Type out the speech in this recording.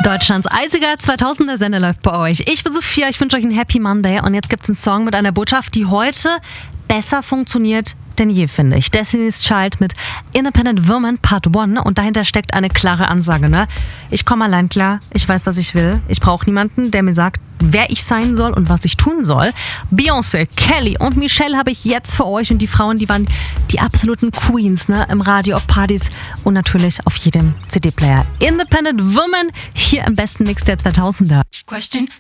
Deutschlands einziger 2000er Sender läuft bei euch. Ich bin Sophia, ich wünsche euch einen Happy Monday und jetzt gibt's einen Song mit einer Botschaft, die heute besser funktioniert denn je, finde ich. Destiny's Child mit Independent Woman Part 1 und dahinter steckt eine klare Ansage, ne? Ich komme allein klar, ich weiß, was ich will. Ich brauche niemanden, der mir sagt, wer ich sein soll und was ich tun soll. Beyoncé, Kelly und Michelle habe ich jetzt für euch und die Frauen, die waren die absoluten Queens, ne? Im Radio, auf Partys und natürlich auf jedem CD-Player. Independent Woman hier im besten Mix der 2000er. Question